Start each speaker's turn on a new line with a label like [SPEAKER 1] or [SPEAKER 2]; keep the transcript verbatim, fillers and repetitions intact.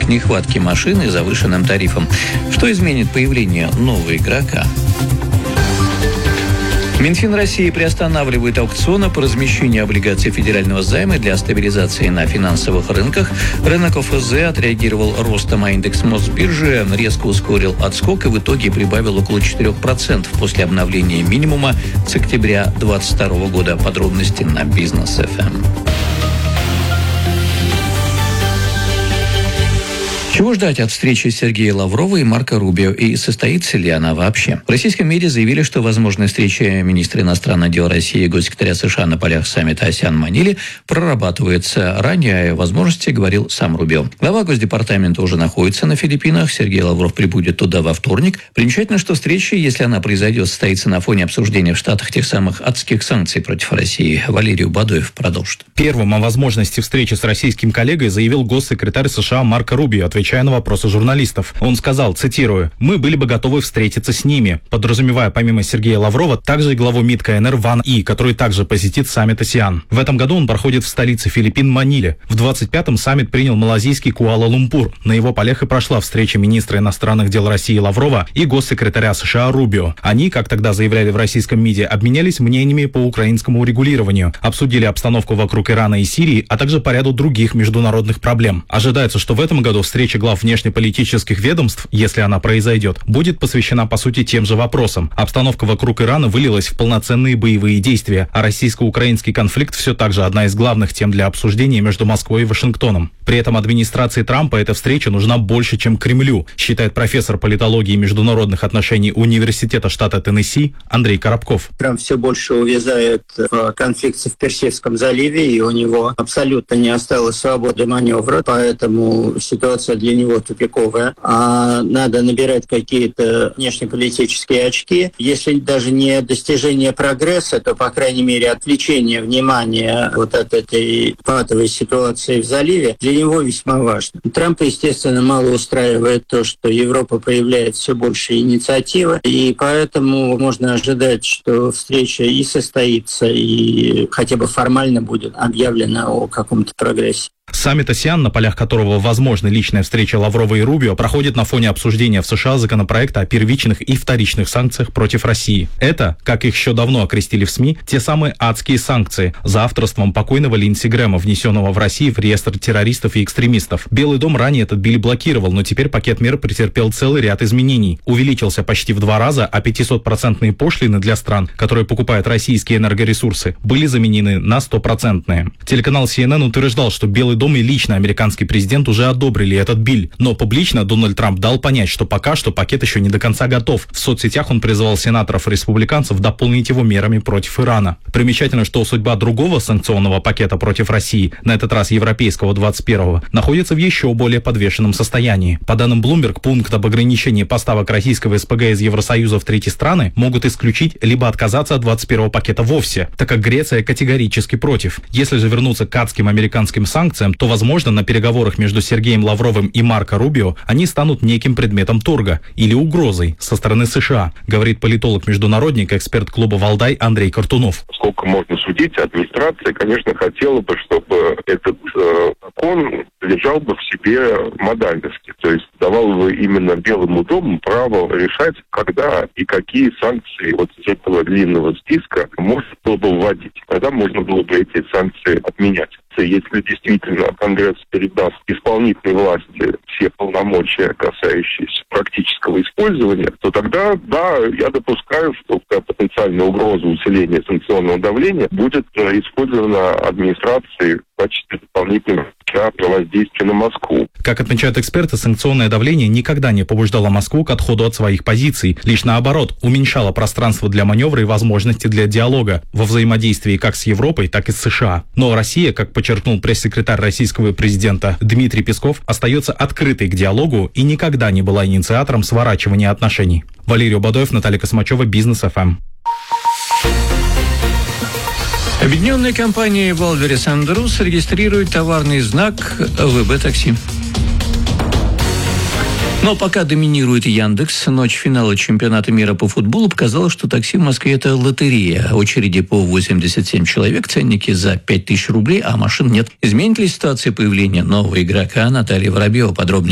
[SPEAKER 1] к нехватке машин и завышенным тарифам. Что изменит появление нового игрока? Минфин России приостанавливает аукционы по размещению облигаций федерального займа для стабилизации на финансовых рынках. Рынок ОФЗ отреагировал ростом, а индекс Мосбиржи резко ускорил отскок и в итоге прибавил около четырех процентов после обновления минимума с октября две тысячи двадцать второго года. Подробности на Бизнес эф эм. Чего ждать от встречи Сергея Лаврова и Марко Рубио, и состоится ли она вообще? В российском медиа заявили, что возможная встреча министра иностранных дел России и госсекретаря США на полях саммита АСЕАН в Маниле прорабатывается. Ранее о возможности говорил сам Рубио. Глава Госдепартамента уже находится на Филиппинах. Сергей Лавров прибудет туда во вторник. Примечательно, что встреча, если она произойдет, состоится на фоне обсуждения в Штатах тех самых адских санкций против России. Валерий Бадоев продолжит.
[SPEAKER 2] Первым о возможности встречи с российским коллегой заявил госсекретарь США Марко Рубио, отвечая на вопросы журналистов. Он сказал, цитирую, «Мы были бы готовы встретиться с ними», подразумевая помимо Сергея Лаврова также и главу МИД КНР Ван И, который также посетит саммит АСЕАН. В этом году он проходит в столице Филиппин Маниле. В двадцать пятом саммит принял малазийский Куала-Лумпур. На его полях и прошла встреча министра иностранных дел России Лаврова и госсекретаря США Рубио. Они, как тогда заявляли в российском МИДе, обменялись мнениями по украинскому урегулированию, обсудили обстановку вокруг Ирана и Сирии, а также по ряду других международных проблем. Ожидается, что в этом году встреча глав внешнеполитических ведомств, если она произойдет, будет посвящена по сути тем же вопросам. Обстановка вокруг Ирана вылилась в полноценные боевые действия, а российско-украинский конфликт все так же одна из главных тем для обсуждения между Москвой и Вашингтоном. При этом администрации Трампа эта встреча нужна больше, чем Кремлю, считает профессор политологии и международных отношений Университета штата Теннесси Андрей Коробков.
[SPEAKER 3] Трамп все больше увязает в конфликте в Персидском заливе, и у него абсолютно не осталось свободы маневра, поэтому ситуация для него тупиковая, а надо набирать какие-то внешнеполитические очки. Если даже не достижение прогресса, то, по крайней мере, отвлечение внимания вот от этой патовой ситуации в заливе для него весьма важно. Трампа, естественно, мало устраивает то, что Европа проявляет все больше инициативы, и поэтому можно ожидать, что встреча и состоится, и хотя бы формально будет объявлено о каком-то прогрессе.
[SPEAKER 2] Саммит АСЕАН, на полях которого возможна личная встреча Лаврова и Рубио, проходит на фоне обсуждения в США законопроекта о первичных и вторичных санкциях против России. Это, как их еще давно окрестили в СМИ, те самые адские санкции за авторством покойного Линдси Грэма, внесенного в Россию в реестр террористов и экстремистов. Белый дом ранее этот биль блокировал, но теперь пакет мер претерпел целый ряд изменений. Увеличился почти в два раза, а пятисотпроцентные пошлины для стран, которые покупают российские энергоресурсы, были заменены на стопроцентные. Телеканал Си Эн Эн утверждал, что Белый дом и лично американский президент уже одобрили этот биль. Но публично Дональд Трамп дал понять, что пока что пакет еще не до конца готов. В соцсетях он призывал сенаторов-республиканцев дополнить его мерами против Ирана. Примечательно, что судьба другого санкционного пакета против России, на этот раз европейского двадцать первого, находится в еще более подвешенном состоянии. По данным Bloomberg, пункт об ограничении поставок российского эс пэ гэ из Евросоюза в третьи страны могут исключить либо отказаться от двадцать первого пакета вовсе, так как Греция категорически против. Если же вернуться к адским американским санкциям, то, возможно, на переговорах между Сергеем Лавровым и Марко Рубио они станут неким предметом торга или угрозой со стороны США, говорит политолог-международник, эксперт клуба «Валдай» Андрей Картунов.
[SPEAKER 4] Сколько можно судить, администрация, конечно, хотела бы, чтобы этот э, закон содержал бы в себе модальности, то есть давал бы именно Белому дому право решать, когда и какие санкции вот из этого длинного списка можно было бы вводить. Тогда можно было бы эти санкции отменять. Если действительно Конгресс передаст исполнительной власти все полномочия, касающиеся практического использования, то тогда, да, я допускаю, что потенциальная угроза усиления санкционного давления будет использована администрацией в качестве дополнительного воздействия на Москву.
[SPEAKER 2] Как отмечают эксперты, санкционное давление никогда не побуждало Москву к отходу от своих позиций, лишь наоборот, уменьшало пространство для маневра и возможности для диалога во взаимодействии как с Европой, так и с США. Но Россия, как подчеркнул пресс-секретарь российского президента Дмитрий Песков, остается открытой к диалогу и никогда не была инициатором сворачивания отношений. Валерий Бадоев, Наталья Космачева, Бизнес эф эм.
[SPEAKER 1] Объединенная компания Валверис Андрус регистрирует товарный знак вэ бэ такси. Но пока доминирует Яндекс, ночь финала чемпионата мира по футболу показала, что такси в Москве – это лотерея. Очереди по восемьдесят семь человек, ценники за пять тысяч рублей, а машин нет. Изменит ли ситуация появления нового игрока? Наталья Воробьева подробнее.